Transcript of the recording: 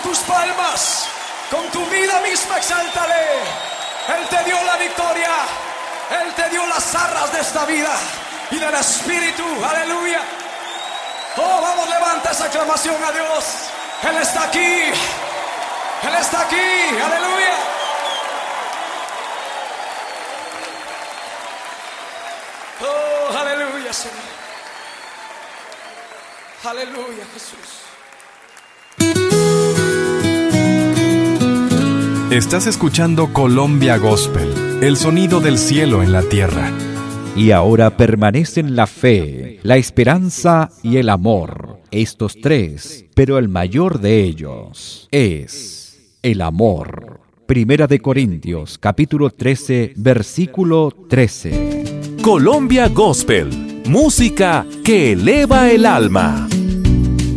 tus palmas, con tu vida misma exáltale. Él te dio la victoria, Él te dio las arras de esta vida y del Espíritu, aleluya. Oh, vamos, levanta esa aclamación a Dios. Él está aquí, Él está aquí, aleluya. Oh, aleluya, Señor. Aleluya, Jesús. Estás escuchando Colombia Gospel, el sonido del cielo en la tierra. Y ahora permanecen la fe, la esperanza y el amor. Estos tres, pero el mayor de ellos es el amor. Primera de Corintios, capítulo 13, versículo 13. Colombia Gospel, música que eleva el alma.